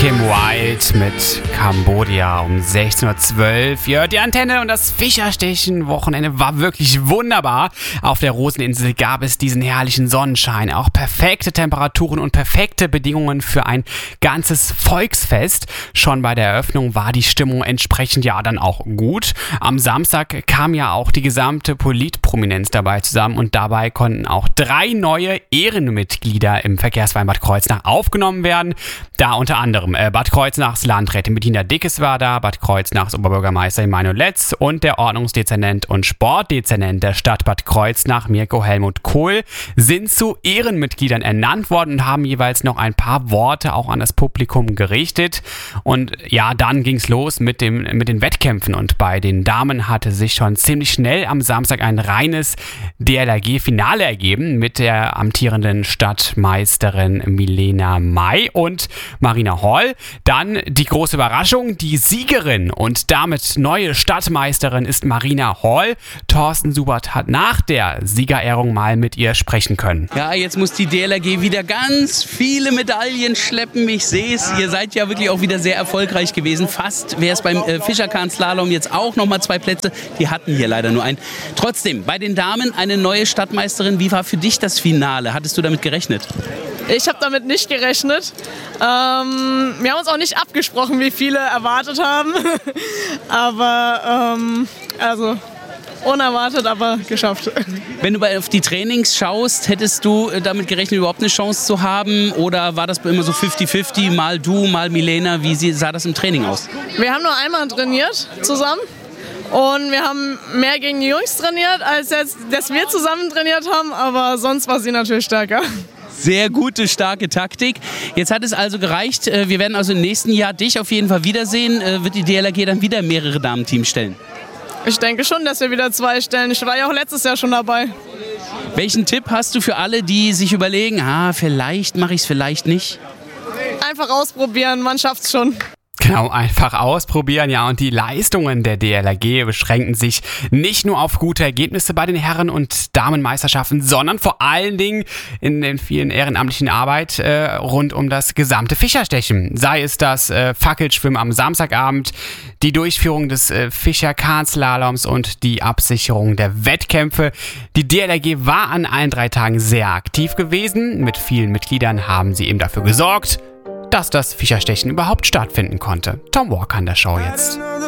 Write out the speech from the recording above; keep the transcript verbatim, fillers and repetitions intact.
Kim Wilde mit Cambodia um sechzehn Uhr zwölf. Ja, die Antenne und das Fischerstechen-Wochenende war wirklich wunderbar. Auf der Roseninsel gab es diesen herrlichen Sonnenschein, auch perfekte Temperaturen und perfekte Bedingungen für ein ganzes Volksfest. Schon bei der Eröffnung war die Stimmung entsprechend ja dann auch gut. Am Samstag kam ja auch die gesamte Politprominenz dabei zusammen und dabei konnten auch drei neue Ehrenmitglieder im Verkehrsverein Bad Kreuznach aufgenommen werden. Da unter anderem äh, Bad Kreuznachs Landrätin Bettina Dickes war da, Bad Kreuznachs Oberbürgermeister Emanuel Letz und der Ordnungsdezernent und Sportdezernent der Stadt Bad Kreuznach, Mirko Helmut Kohl, sind zu Ehrenmitgliedern ernannt worden und haben jeweils noch ein paar Worte auch an das Publikum gerichtet. Und ja, dann ging es los mit, dem, mit den Wettkämpfen und bei den Damen hatte sich schon ziemlich schnell am Samstag ein reines D L R G-Finale ergeben mit der amtierenden Stadtmeisterin Milena May und Marina Hall. Dann die große Überraschung, die Siegerin und damit neue Stadtmeisterin ist Marina Hall. Thorsten Subert hat nach der Siegerehrung mal mit ihr sprechen können. Ja, jetzt muss die D L R G wieder ganz viele Medaillen schleppen. Ich sehe es, ihr seid ja wirklich auch wieder sehr erfolgreich gewesen. Fast wäre es beim äh, Fischerkahn-Slalom jetzt auch nochmal zwei Plätze. Die hatten hier leider nur einen. Trotzdem, bei den Damen eine neue Stadtmeisterin. Wie war für dich das Finale? Hattest du damit gerechnet? Ich habe damit nicht gerechnet. Ähm, wir haben uns auch nicht abgesprochen, wie viele erwartet haben. aber, ähm, also unerwartet, aber geschafft. Wenn du auf die Trainings schaust, hättest du damit gerechnet, überhaupt eine Chance zu haben? Oder war das immer so fifty fifty, mal du, mal Milena? Wie sah das im Training aus? Wir haben nur einmal trainiert zusammen. Und wir haben mehr gegen die Jungs trainiert, als jetzt, dass wir zusammen trainiert haben. Aber sonst war sie natürlich stärker. Sehr gute, starke Taktik. Jetzt hat es also gereicht. Wir werden also im nächsten Jahr dich auf jeden Fall wiedersehen. Wird die D L R G dann wieder mehrere Damenteams stellen? Ich denke schon, dass wir wieder zwei stellen. Ich war ja auch letztes Jahr schon dabei. Welchen Tipp hast du für alle, die sich überlegen, ah, vielleicht mache ich es, vielleicht nicht? Einfach ausprobieren, man schafft's schon. Genau, einfach ausprobieren, ja, und die Leistungen der D L R G beschränken sich nicht nur auf gute Ergebnisse bei den Herren- und Damenmeisterschaften, sondern vor allen Dingen in den vielen ehrenamtlichen Arbeit äh, rund um das gesamte Fischerstechen. Sei es das äh, Fackelschwimmen am Samstagabend, die Durchführung des äh, Fischerkahn-Slaloms und die Absicherung der Wettkämpfe. Die D L R G war an allen drei Tagen sehr aktiv gewesen. Mit vielen Mitgliedern haben sie eben dafür gesorgt, dass das Fischerstechen überhaupt stattfinden konnte. Tom Walker an der Show jetzt.